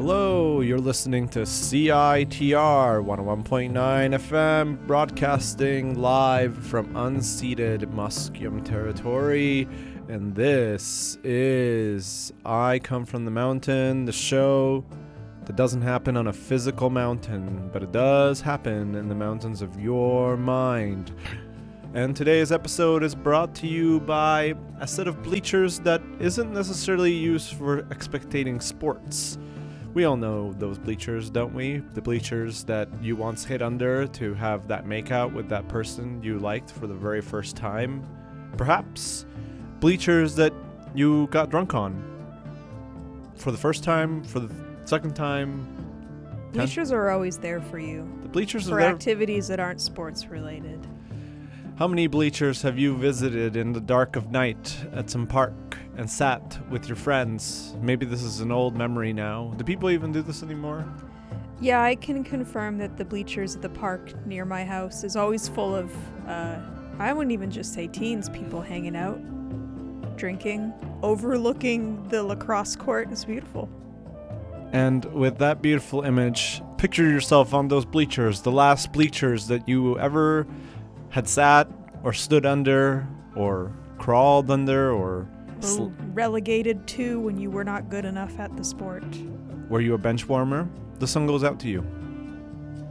Hello, you're listening to CITR 101.9 FM, broadcasting live from unceded Musqueam territory. And this is I Come From the Mountain, the show that doesn't happen on a physical mountain, but it does happen in the mountains of your mind. And today's episode is brought to you by a set of bleachers that isn't necessarily used for spectating sports. We all know those bleachers, don't we? The bleachers that you once hid under to have that makeout with that person you liked for the very first time. Perhaps bleachers that you got drunk on for the first time, for the second time. Bleachers are always there for you. The bleachers for are there. Activities that aren't sports related. How many bleachers have you visited in the dark of night at some park and sat with your friends? Maybe this is an old memory now. Do people even do this anymore? Yeah, I can confirm that the bleachers at the park near my house is always full of, I wouldn't even just say teens, people hanging out, drinking, overlooking the lacrosse court. It's beautiful. And with that beautiful image, picture yourself on those bleachers, the last bleachers that you ever had sat or stood under or crawled under or relegated to when you were not good enough at the sport. Were you a bench warmer? The sun goes out to you.